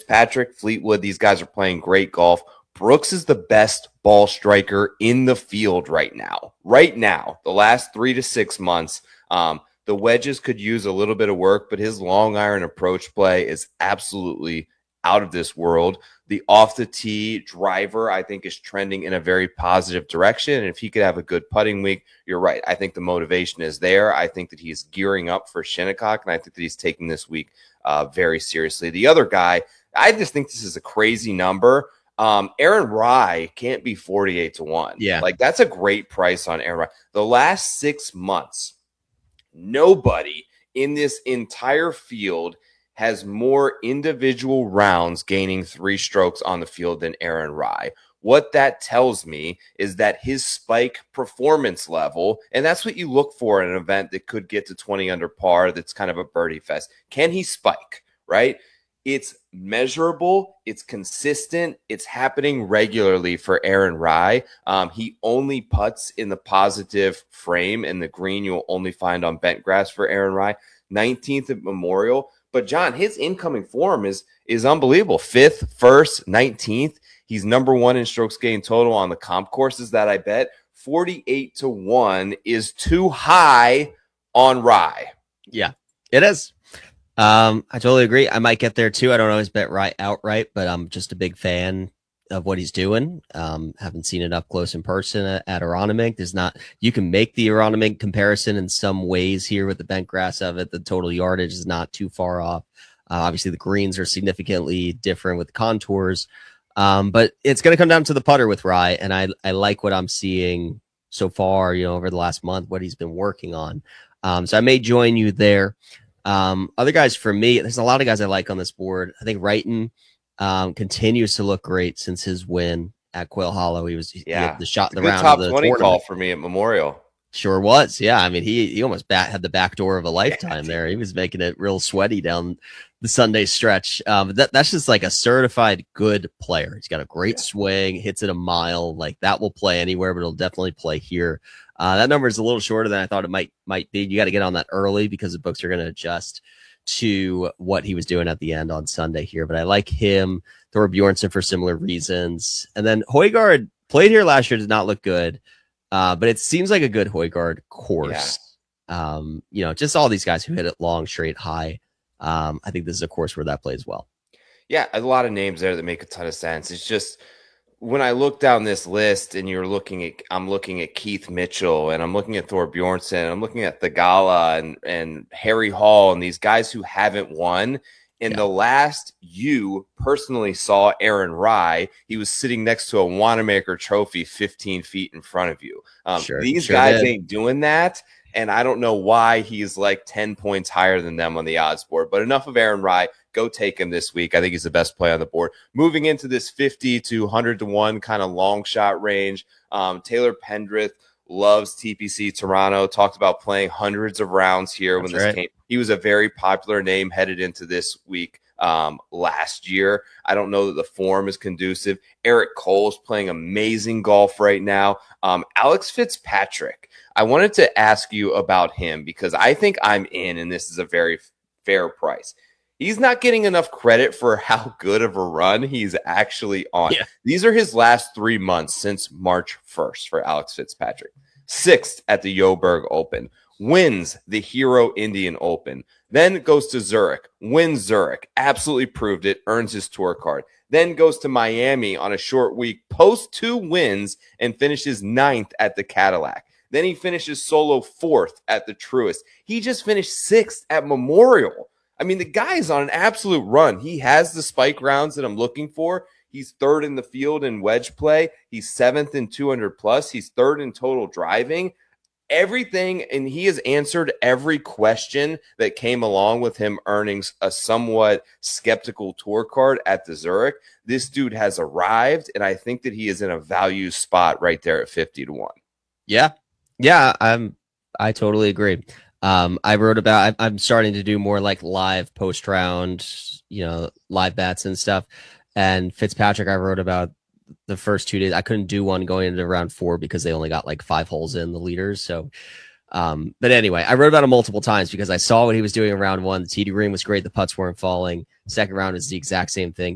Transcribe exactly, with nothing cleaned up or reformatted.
Fitzpatrick, Fleetwood, these guys are playing great golf. Brooks is the best ball striker in the field right now. Right now, the last three to six months, um, the wedges could use a little bit of work, but his long iron approach play is absolutely out of this world. The off the tee driver, I think, is trending in a very positive direction. And if he could have a good putting week, you're right. I think the motivation is there. I think that he's gearing up for Shinnecock, and I think that he's taking this week uh, very seriously. The other guy, I just think this is a crazy number. Um, Aaron Rai can't be forty-eight to one. Yeah. Like, that's a great price on Aaron Rai. The last six months, nobody in this entire field has more individual rounds gaining three strokes on the field than Aaron Rai. What that tells me is that his spike performance level, and that's what you look for in an event that could get to twenty under par, that's kind of a birdie fest. Can he spike, right? It's measurable, it's consistent, it's happening regularly for Aaron Rai. Um, he only putts in the positive frame, and the green you'll only find on bent grass for Aaron Rai. nineteenth at Memorial. But, John, his incoming form is is unbelievable. Fifth, first, nineteenth. He's number one in strokes gained total on the comp courses that I bet. forty-eight to one is too high on Rai. Yeah, it is. Um, I totally agree. I might get there too. I don't always bet right outright, but I'm just a big fan of what he's doing. Um, haven't seen it up close in person at, at Aronimink. There's not, you can make the Aronimink comparison in some ways here with the bent grass of it. The total yardage is not too far off. Uh, obviously the greens are significantly different with the contours. Um, but it's going to come down to the putter with Rai. And I, I like what I'm seeing so far, you know, over the last month, what he's been working on. Um, so I may join you there. Um, other guys for me, there's a lot of guys I like on this board. I think Wrighton um, continues to look great since his win at Quail Hollow. He was yeah. he had the shot in the round top of the twenty tournament. Call for me at Memorial. Sure was. Yeah. I mean, he, he almost bat, had the back door of a lifetime there. He was making it real sweaty down the Sunday stretch. Um, that, that's just like a certified good player. He's got a great yeah. swing, hits it a mile. Like that will play anywhere, but it'll definitely play here. Uh, that number is a little shorter than I thought it might might be. You got to get on that early because the books are going to adjust to what he was doing at the end on Sunday here. But I like him, Thor Bjornsson for similar reasons. And then Højgaard played here last year, did not look good, uh, but it seems like a good Højgaard course. Yeah. Um, you know, just all these guys who hit it long, straight, high. Um, I think this is a course where that plays well. Yeah, a lot of names there that make a ton of sense. It's just, when I look down this list and you're looking at, I'm looking at Keith Mitchell and I'm looking at Thor Bjornsson, and I'm looking at Thigala and, and Harry Hall and these guys who haven't won. In yeah. the last you personally saw Aaron Rai, he was sitting next to a Wanamaker trophy fifteen feet in front of you. Um, sure, these sure guys did. Ain't doing that. And I don't know why he's like ten points higher than them on the odds board. But enough of Aaron Rai. Go take him this week. I think he's the best play on the board. Moving into this fifty to one hundred to one kind of long shot range, um, Taylor Pendrith loves T P C Toronto. Talked about playing hundreds of rounds here That's when this right. came. He was a very popular name headed into this week um, last year. I don't know that the form is conducive. Eric Cole's playing amazing golf right now. Um, Alex Fitzpatrick, I wanted to ask you about him because I think I'm in, and this is a very fair price. He's not getting enough credit for how good of a run he's actually on. Yeah. These are his last three months since March first for Alex Fitzpatrick. Sixth at the Joburg Open. Wins the Hero Indian Open. Then goes to Zurich. Wins Zurich. Absolutely proved it. Earns his tour card. Then goes to Miami on a short week. Post two wins and finishes ninth at the Cadillac. Then he finishes solo fourth at the Truist. He just finished sixth at Memorial. I mean, the guy is on an absolute run. He has the spike rounds that I'm looking for. He's third in the field in wedge play. He's seventh in two hundred plus. He's third in total driving. Everything, and he has answered every question that came along with him earning a somewhat skeptical tour card at the Zurich. This dude has arrived, and I think that he is in a value spot right there at fifty to one. Yeah. Yeah, I'm, I totally agree. Um, I wrote about, I'm starting to do more like live post round, you know, live bets and stuff. And Fitzpatrick, I wrote about the first two days. I couldn't do one going into round four because they only got like five holes in the leaders. So, um, but anyway, I wrote about him multiple times because I saw what he was doing in round one. The tee to green was great. The putts weren't falling. Second round is the exact same thing.